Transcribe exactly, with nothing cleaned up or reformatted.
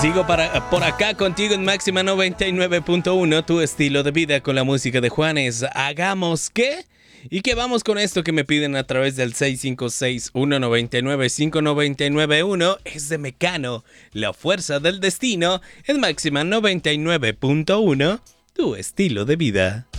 Sigo para, por acá contigo en Máxima noventa y nueve punto uno, tu estilo de vida con la música de Juanes. ¿Hagamos qué? ¿Y qué vamos con esto que me piden a través del seis cinco seis, uno nueve nueve, cinco nueve nueve uno? Es de Mecano, La Fuerza del Destino, en Máxima noventa y nueve punto uno, tu estilo de vida.